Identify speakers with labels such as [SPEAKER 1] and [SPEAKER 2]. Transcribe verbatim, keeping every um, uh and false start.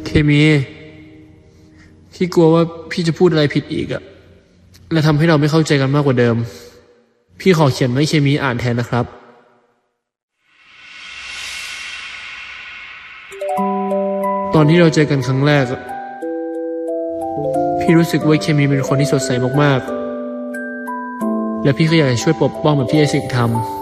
[SPEAKER 1] เคมีพี่กลัวว่าพี่จะพูดอะไรผิดอีกอะและทำให้เราไม่เข้าใจกันมากกว่าเดิมพี่ขอเขียนให้เคมีอ่านแทนนะครับตอนที่เราเจอกันครั้งแรกพี่รู้สึกว่าเคมีเป็นคนที่สดใสมากๆและพี่ก็อยากจะช่วยปกป้องแบบที่ไอซิกทำ